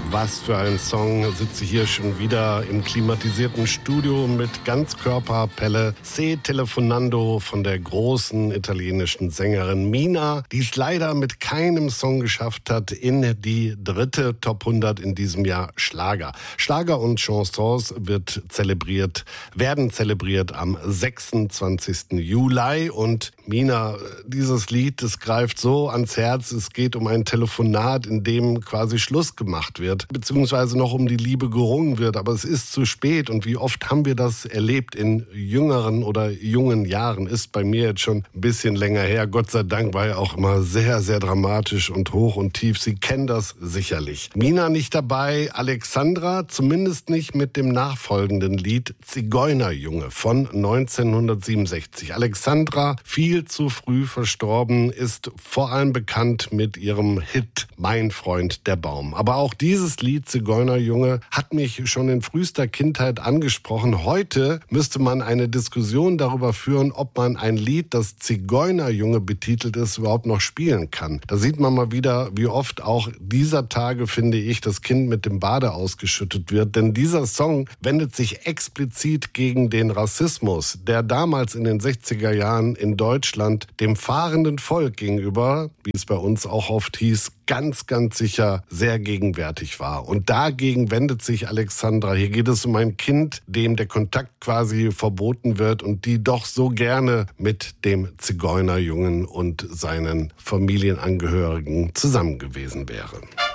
Was für ein Song, sitze hier schon wieder im klimatisierten Studio mit Ganzkörperpelle. Se Telefonando von der großen italienischen Sängerin Mina, die es leider mit keinem Song geschafft hat in die dritte Top 100 in diesem Jahr Schlager. Schlager und Chansons werden zelebriert am 26. Juli. Und Mina, dieses Lied, das greift so ans Herz. Es geht um ein Telefonat, in dem quasi Schluss gemacht wird, beziehungsweise noch um die Liebe gerungen wird, aber es ist zu spät. Und wie oft haben wir das erlebt in jüngeren oder jungen Jahren? Ist bei mir jetzt schon ein bisschen länger her. Gott sei Dank war ja auch immer sehr, sehr dramatisch und hoch und tief. Sie kennen das sicherlich. Mina nicht dabei, Alexandra zumindest nicht mit dem nachfolgenden Lied Zigeunerjunge von 1967. Alexandra, viel zu früh verstorben, ist vor allem bekannt mit ihrem Hit Mein Freund der Baum. Aber auch dieses Lied Zigeunerjunge hat mich schon in frühester Kindheit angesprochen. Heute müsste man eine Diskussion darüber führen, ob man ein Lied, das Zigeunerjunge betitelt ist, überhaupt noch spielen kann. Da sieht man mal wieder, wie oft auch dieser Tage, finde ich, das Kind mit dem Bade ausgeschüttet wird. Denn dieser Song wendet sich explizit gegen den Rassismus, der damals in den 60er Jahren in Deutschland dem fahrenden Volk gegenüber, wie es bei uns auch oft hieß, ganz, ganz sicher sehr gegenwärtig war. Und dagegen wendet sich Alexandra. Hier geht es um ein Kind, dem der Kontakt quasi verboten wird und die doch so gerne mit dem Zigeunerjungen und seinen Familienangehörigen zusammen gewesen wäre.